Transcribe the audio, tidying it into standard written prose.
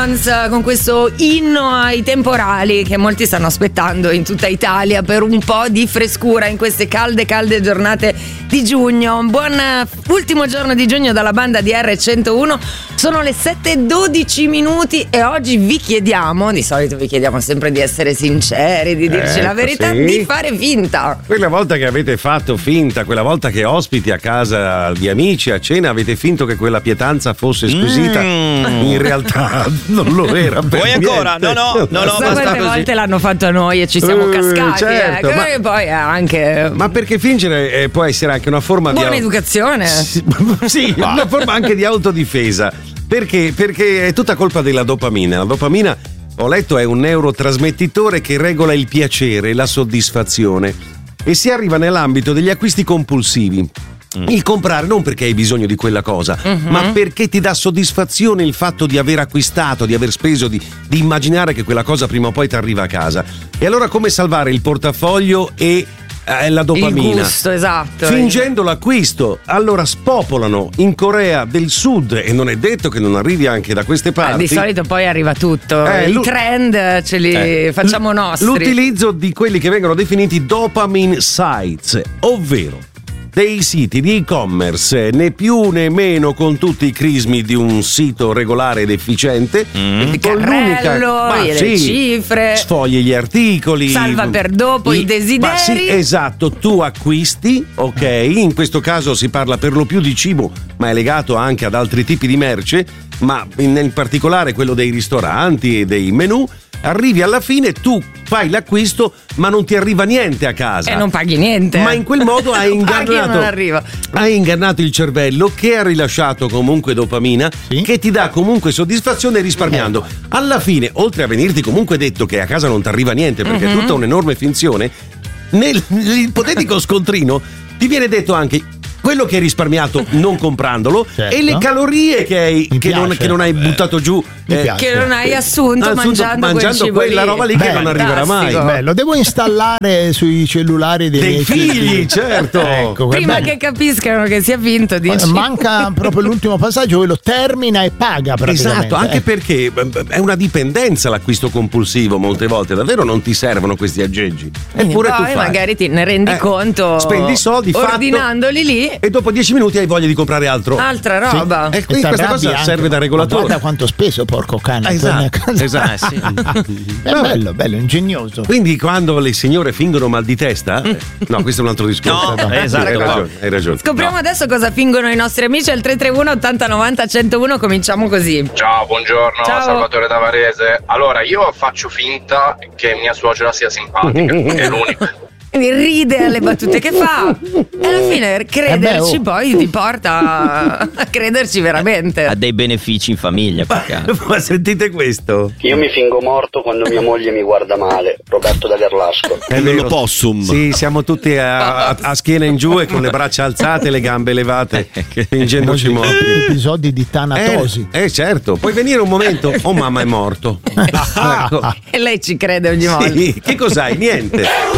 Stones con questo inno ai temporali che molti stanno aspettando in tutta Italia per un po' di frescura in queste calde giornate di giugno. Un buon ultimo giorno di giugno dalla banda di R101. Sono le 7:12 e oggi vi chiediamo, di solito vi chiediamo sempre di essere sinceri, di dirci la verità, sì. di fare finta. Quella volta che avete fatto finta, quella volta che ospiti a casa di amici a cena avete finto che quella pietanza fosse squisita, in realtà non lo era per Vuoi ancora? niente. No, Sai basta quante così. volte l'hanno fatto a noi e ci siamo cascati, certo, ma- e poi anche Ma perché fingere può essere anche una forma buona di educazione. sì, una forma anche di autodifesa. Perché? Perché è tutta colpa della dopamina. La dopamina, ho letto, è un neurotrasmettitore che regola il piacere, la soddisfazione, e si arriva nell'ambito degli acquisti compulsivi. Il comprare non perché hai bisogno di quella cosa, ma perché ti dà soddisfazione il fatto di aver acquistato, di aver speso, di immaginare che quella cosa prima o poi ti arriva a casa. E allora come salvare il portafoglio e la dopamina? Il gusto, esatto. Fingendo l'acquisto. Allora spopolano in Corea del Sud, e non è detto che non arrivi anche da queste parti. Di solito poi arriva tutto. I trend ce li facciamo nostri. L'utilizzo di quelli che vengono definiti dopamine sites, ovvero dei siti di e-commerce né più né meno con tutti i crismi di un sito regolare ed efficiente, Il con carrello, le cifre, sfogli gli articoli, salva per dopo i desideri. sì, esatto, tu acquisti, ok, in questo caso si parla per lo più di cibo, ma è legato anche ad altri tipi di merce, ma in particolare quello dei ristoranti e dei menù. Arrivi alla fine, tu fai l'acquisto, ma non ti arriva niente a casa. E non paghi niente. Ma in quel modo hai non arriva. hai ingannato il cervello, che ha rilasciato comunque dopamina, che ti dà comunque soddisfazione risparmiando. Alla fine, oltre a venirti comunque detto che a casa non ti arriva niente perché è tutta un'enorme finzione, nell'ipotetico scontrino ti viene detto anche quello che hai risparmiato non comprandolo, certo, e le calorie che non hai buttato giù, che non hai assunto mangiando quel cibo quella lì. roba lì che non arriverà mai. Lo devo installare sui cellulari dei miei figli, certo. Ecco, Prima che capiscano che sia finto, dici. Manca proprio l'ultimo passaggio, quello termina e paga praticamente. Esatto, anche perché è una dipendenza l'acquisto compulsivo, molte volte davvero non ti servono questi aggeggi. Eppure tu poi fai. magari te ne rendi conto, spendi i soldi ordinandoli lì, e dopo 10 minuti hai voglia di comprare altro. altra roba. E quindi questa cosa serve da regolatore. Guarda quanto speso, porco cane. Esatto. È bello, ingegnoso. Quindi quando le signore fingono mal di testa, no, questo è un altro discorso. No, esatto. Hai ragione. Scopriamo adesso cosa fingono i nostri amici al 331 80 90 101. Cominciamo così. Ciao, buongiorno, Ciao. Salvatore da Varese. Allora, io faccio finta che mia suocera sia simpatica, è l'unico. Quindi ride alle battute che fa e alla fine crederci poi ti porta a crederci veramente. Ha dei benefici in famiglia. Ma sentite questo. Io mi fingo morto quando mia moglie mi guarda male. Roberto da Garlasco. È vero. Possum. Sì, siamo tutti a schiena in giù e con le braccia alzate e le gambe levate, fingendoci morti. Episodi di tanatosi. Certo. Puoi venire un momento. Oh, mamma è morto. Ecco. E lei ci crede ogni volta. Sì. Che cos'hai? Niente.